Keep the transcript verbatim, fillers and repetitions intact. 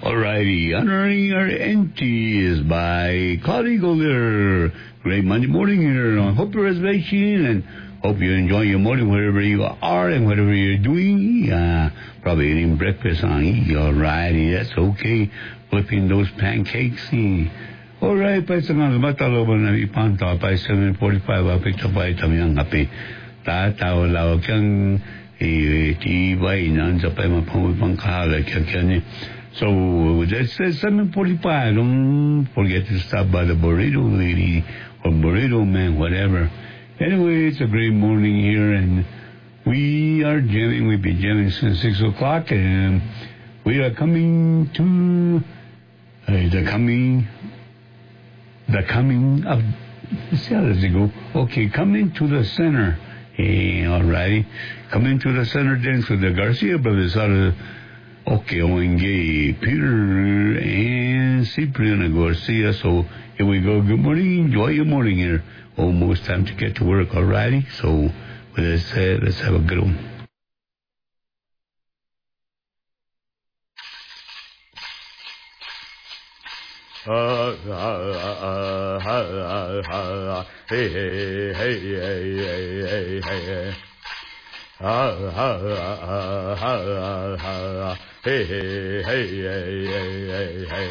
Alrighty, Honoring Our Aunties by Claudia Golder. Great Monday morning here on Hope Your Reservation, and hope you enjoy your morning wherever you are and whatever you're doing. Uh, probably eating breakfast, honey. Alrighty, that's okay. Flipping those pancakes. Alright, pa sa mga matalo na ipanta pa seven forty-five apik tapay tamyang kape. Tataw law kyang eh tibay nan sa pa mapamupang kahala kyan. So that's seven forty-five. Don't forget to stop by the burrito lady or burrito man, whatever. Anyway, it's a great morning here, and we are jamming. We've been jamming since six o'clock, and we are coming to uh, the coming, the coming of. See how does it go? Okay, coming to the center. Hey, all righty, coming to the center dance with the Garcia brothers out of. Okay, Oenge, Peter, and Cipriano Garcia. So here we go. Good morning. Enjoy your morning here. Almost time to get to work, alrighty? So with that said, let's have a good one. Ha ha ha ha ha hey hey hey hey hey hey ha ha ha ha ha hey hey hey hey hey hey